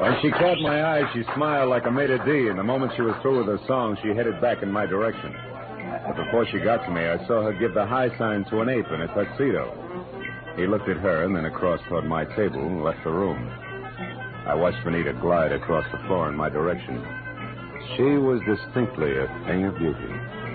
When she caught my eye, she smiled like a maitre d', and the moment she was through with her song, she headed back in my direction. But before she got to me, I saw her give the high sign to an ape in a tuxedo. He looked at her and then across toward my table and left the room. I watched Benita glide across the floor in my direction. She was distinctly a thing of beauty.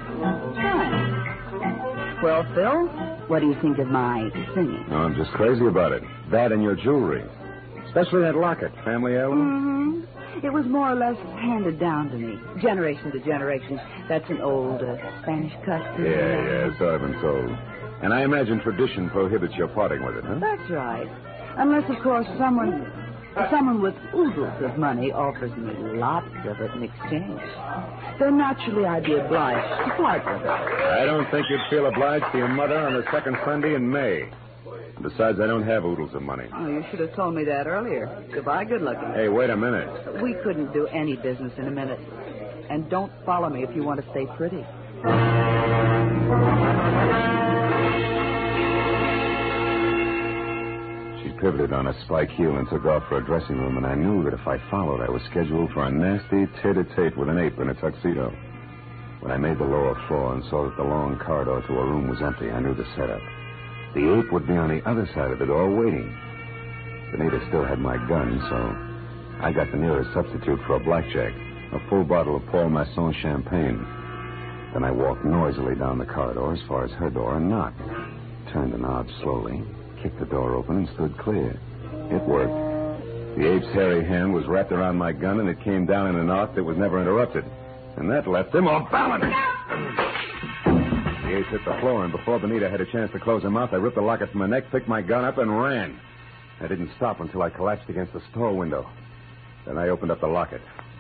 Fine. Well, Phil, what do you think of my singing? Oh, I'm just crazy about it. That and your jewelry. Especially that locket, family heirloom. Mm-hmm. It was more or less handed down to me, generation to generation. That's an old Spanish custom. Yeah, so I've been told. And I imagine tradition prohibits your parting with it, huh? That's right. Unless, of course, someone with oodles of money offers me lots of it in exchange. Then naturally I'd be obliged to part with it. I don't think you'd feel obliged to your mother on the second Sunday in May. Besides, I don't have oodles of money. Oh, you should have told me that earlier. Goodbye, good looking. Hey, wait a minute. We couldn't do any business in a minute. And don't follow me if you want to stay pretty. She pivoted on a spike heel and took off for a dressing room, and I knew that if I followed, I was scheduled for a nasty tete-a-tete with an ape in a tuxedo. When I made the lower floor and saw that the long corridor to her room was empty, I knew the setup. The ape would be on the other side of the door waiting. Benita still had my gun, so I got the nearest substitute for a blackjack, a full bottle of Paul Masson champagne. Then I walked noisily down the corridor as far as her door and knocked. Turned the knob slowly, kicked the door open, and stood clear. It worked. The ape's hairy hand was wrapped around my gun, and it came down in an arc that was never interrupted. And that left him off balance. The ape hit the floor, and before Benita had a chance to close her mouth, I ripped the locket from her neck, picked my gun up, and ran. I didn't stop until I collapsed against the store window. Then I opened up the locket.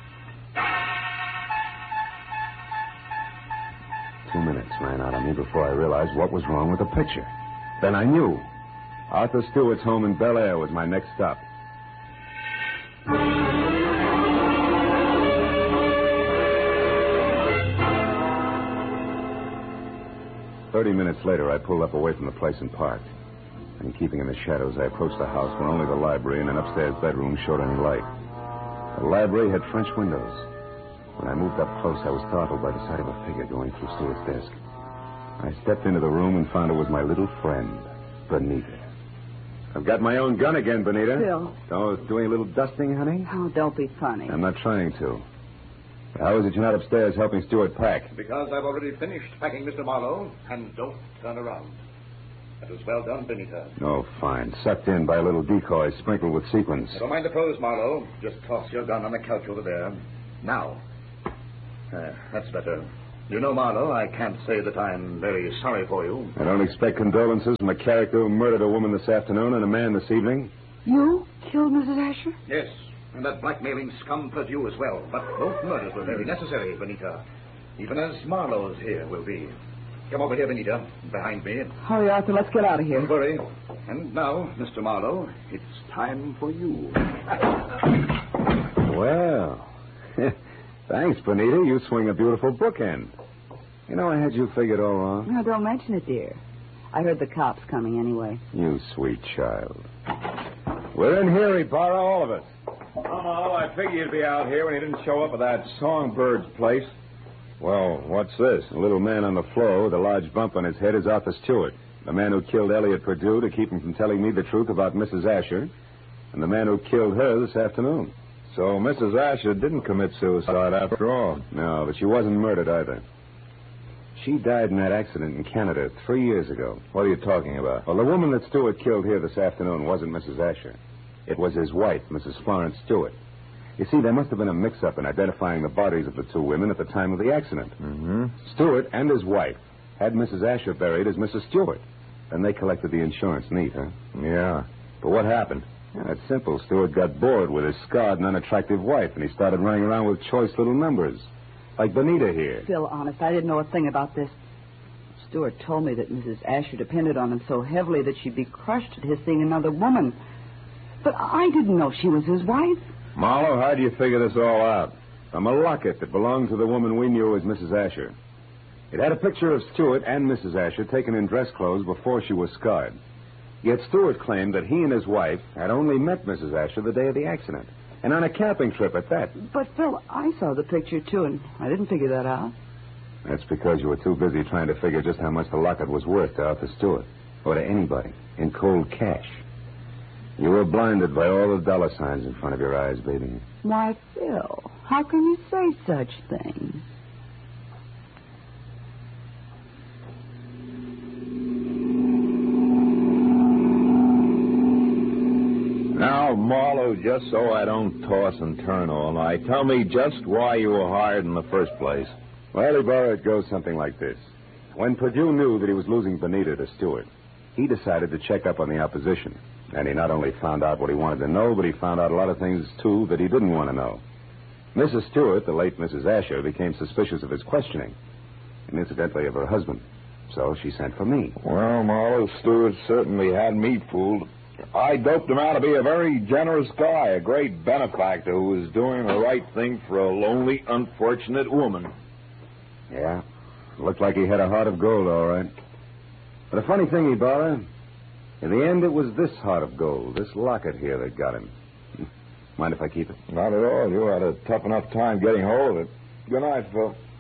2 minutes ran out on me before I realized what was wrong with the picture. Then I knew. Arthur Stewart's home in Bel Air was my next stop. 30 minutes later, I pulled up away from the place and parked. And keeping in the shadows, I approached the house where only the library and an upstairs bedroom showed any light. The library had French windows. When I moved up close, I was startled by the sight of a figure going through Stewart's desk. I stepped into the room and found it was my little friend, Benita. I've got my own gun again, Benita. Phil. Don't do any little dusting, honey? Oh, don't be funny. I'm not trying to. How is it you're not upstairs helping Stewart pack? Because I've already finished packing, Mr. Marlowe, and don't turn around. That was well done, Benita. Oh, fine. Sucked in by a little decoy sprinkled with sequins. Don't mind the pose, Marlowe. Just toss your gun on the couch over there. Now. That's better. You know, Marlowe, I can't say that I'm very sorry for you. I don't expect condolences from a character who murdered a woman this afternoon and a man this evening. You killed Mrs. Asher? Yes, and that blackmailing scum Perdue as well. But both murders were very necessary, Benita. Even as Marlowe's here will be. Come over here, Benita, behind me. Hurry, Arthur, let's get out of here. Don't worry. And now, Mr. Marlowe, it's time for you. Well, thanks, Benita. You swing a beautiful bookend. You know, I had you figured all wrong. No, don't mention it, dear. I heard the cops coming anyway. You sweet child. We're in here, Ibarra, all of us. Oh, I figured you'd be out here when you didn't show up at that Songbird's place. Well, what's this? A little man on the floor with a large bump on his head is Arthur Stewart, the man who killed Elliot Perdue to keep him from telling me the truth about Mrs. Asher, and the man who killed her this afternoon. So Mrs. Asher didn't commit suicide after all. No, but she wasn't murdered either. She died in that accident in Canada 3 years ago. What are you talking about? Well, the woman that Stewart killed here this afternoon wasn't Mrs. Asher. It was his wife, Mrs. Florence Stewart. You see, there must have been a mix-up in identifying the bodies of the two women at the time of the accident. Mm-hmm. Stewart and his wife had Mrs. Asher buried as Mrs. Stewart. Then they collected the insurance neat, huh? Yeah. But what happened? Yeah, it's simple. Stewart got bored with his scarred and unattractive wife, and he started running around with choice little numbers. Like Benita here. Phil, honest, I didn't know a thing about this. Stewart told me that Mrs. Asher depended on him so heavily that she'd be crushed at his seeing another woman. But I didn't know she was his wife. Marlowe, how do you figure this all out? From a locket that belonged to the woman we knew as Mrs. Asher. It had a picture of Stewart and Mrs. Asher taken in dress clothes before she was scarred. Yet Stewart claimed that he and his wife had only met Mrs. Asher the day of the accident. And on a camping trip at that. But, Phil, I saw the picture, too, and I didn't figure that out. That's because you were too busy trying to figure just how much the locket was worth to Arthur Stewart. Or to anybody. In cold cash. You were blinded by all the dollar signs in front of your eyes, baby. Why, Phil, how can you say such things? Now, Marlowe, just so I don't toss and turn all night, tell me just why you were hired in the first place. Well, Ibarra, it goes something like this. When Perdue knew that he was losing Benita to Stewart, he decided to check up on the opposition. And he not only found out what he wanted to know, but he found out a lot of things, too, that he didn't want to know. Mrs. Stewart, the late Mrs. Asher, became suspicious of his questioning, and incidentally of her husband. So she sent for me. Well, Marlowe, Stewart certainly had me fooled. I doped him out to be a very generous guy, a great benefactor who was doing the right thing for a lonely, unfortunate woman. Yeah, looked like he had a heart of gold, all right. But a funny thing, Ibarra, in the end it was this heart of gold, this locket here that got him. Mind if I keep it? Not at all. You had a tough enough time getting hold of it. Good night, Phil.